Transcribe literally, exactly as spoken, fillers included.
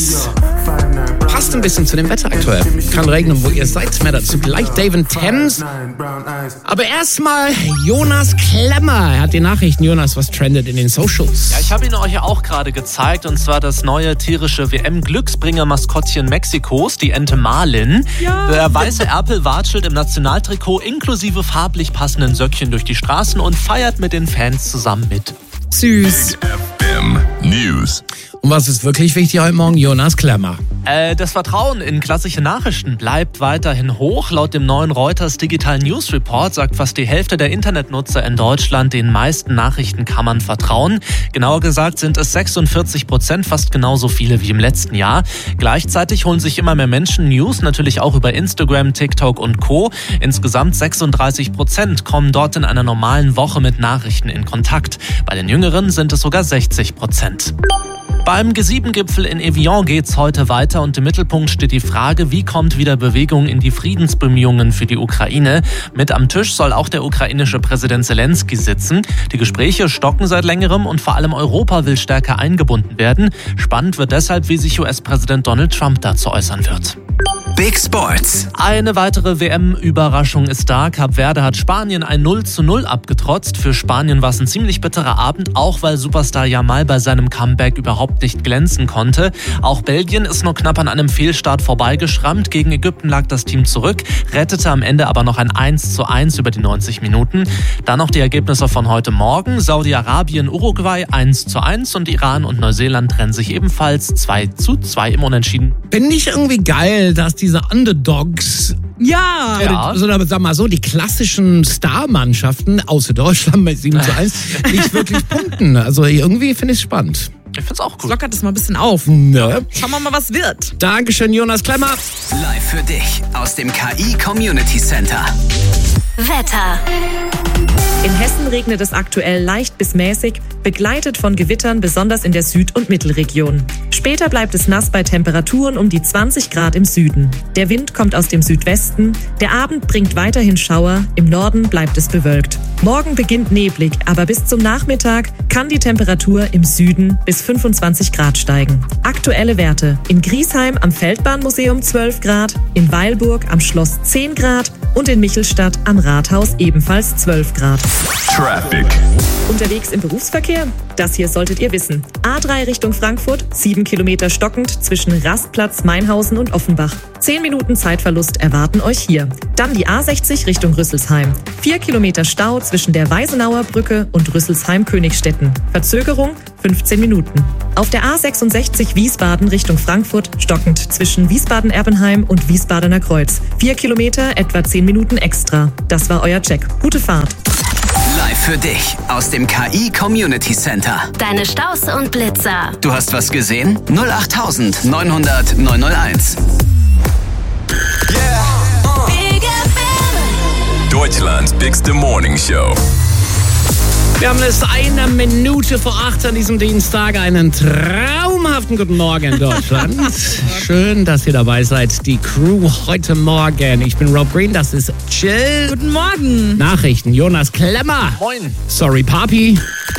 News. Passt ein bisschen zu dem Wetter aktuell. Kann regnen, wo ihr seid. Mehr dazu gleich. David Thames. Aber erstmal Jonas Klemmer. Er hat die Nachrichten. Jonas, was trendet in den Socials? Ja, ich habe ihn euch ja auch gerade gezeigt. Und zwar das neue tierische W M-Glücksbringer-Maskottchen Mexikos, die Ente Marlin. Ja. Der weiße Erpel watschelt im Nationaltrikot inklusive farblich passenden Söckchen durch die Straßen und feiert mit den Fans zusammen mit. Süß. News. Und was ist wirklich wichtig heute Morgen? Jonas Klemmer. Äh, das Vertrauen in klassische Nachrichten bleibt weiterhin hoch. Laut dem neuen Reuters Digital News Report sagt fast die Hälfte der Internetnutzer in Deutschland, den meisten Nachrichtenkammern vertrauen. Genauer gesagt sind es sechsundvierzig Prozent, fast genauso viele wie im letzten Jahr. Gleichzeitig holen sich immer mehr Menschen News, natürlich auch über Instagram, TikTok und Co. Insgesamt sechsunddreißig Prozent kommen dort in einer normalen Woche mit Nachrichten in Kontakt. Bei den Jüngeren sind es sogar sechzig Prozent. Beim G sieben Gipfel in Evian geht's heute weiter und im Mittelpunkt steht die Frage, wie kommt wieder Bewegung in die Friedensbemühungen für die Ukraine? Mit am Tisch soll auch der ukrainische Präsident Zelensky sitzen. Die Gespräche stocken seit längerem und vor allem Europa will stärker eingebunden werden. Spannend wird deshalb, wie sich U S-Präsident Donald Trump dazu äußern wird. Big Sports. Eine weitere W M-Überraschung ist da. Kap Verde hat Spanien ein null zu null abgetrotzt. Für Spanien war es ein ziemlich bitterer Abend, auch weil Superstar Yamal bei seinem Comeback überhaupt nicht glänzen konnte. Auch Belgien ist nur knapp an einem Fehlstart vorbeigeschrammt. Gegen Ägypten lag das Team zurück, rettete am Ende aber noch ein eins zu eins über die neunzig Minuten. Dann noch die Ergebnisse von heute Morgen. Saudi-Arabien, Uruguay eins zu eins und Iran und Neuseeland trennen sich ebenfalls zwei zu zwei im Unentschieden. Finde ich irgendwie geil, dass diese Underdogs, Ja. ja. so, sag mal so, die klassischen Star-Mannschaften, außer Deutschland mit sieben zu eins, nicht wirklich punkten. Also irgendwie finde ich es spannend. Ich find's auch cool. Lockert es mal ein bisschen auf. Ne? Schauen wir mal, was wird. Dankeschön, Jonas Klemmer. Live für dich aus dem K I Community Center. Wetter. In Hessen regnet es aktuell leicht bis mäßig, begleitet von Gewittern, besonders in der Süd- und Mittelregion. Später bleibt es nass bei Temperaturen um die zwanzig Grad im Süden. Der Wind kommt aus dem Südwesten. Der Abend bringt weiterhin Schauer. Im Norden bleibt es bewölkt. Morgen beginnt neblig, aber bis zum Nachmittag kann die Temperatur im Süden bis fünfundzwanzig Grad steigen. Aktuelle Werte: in Griesheim am Feldbahnmuseum zwölf Grad, in Weilburg am Schloss zehn Grad und in Michelstadt am Rathaus ebenfalls zwölf Grad. Traffic. Unterwegs im Berufsverkehr? Das hier solltet ihr wissen. A drei Richtung Frankfurt, sieben Kilometer stockend zwischen Rastplatz, Mainhausen und Offenbach. zehn Minuten Zeitverlust erwarten euch hier. Dann die A sechzig Richtung Rüsselsheim. vier Kilometer Stau zwischen der Weisenauer Brücke und Rüsselsheim-Königstetten. Verzögerung fünfzehn Minuten. Auf der A sechsundsechzig Wiesbaden Richtung Frankfurt stockend zwischen Wiesbaden-Erbenheim und Wiesbadener Kreuz. vier Kilometer, etwa zehn Minuten extra. Das war euer Check. Gute Fahrt. Live für dich aus dem K I Community Center. Deine Staus und Blitzer. Du hast was gesehen? null acht neunhundert neunhunderteins. Yeah. Uh. Big F M. Deutschlands bigste Morning Show. Wir haben es eine Minute vor acht an diesem Dienstag. Einen traumhaften guten Morgen, Deutschland. Schön, dass ihr dabei seid. Die Crew heute Morgen. Ich bin Rob Green, das ist Chill. Guten Morgen. Nachrichten, Jonas Klemmer. Moin. Sorry, Papi.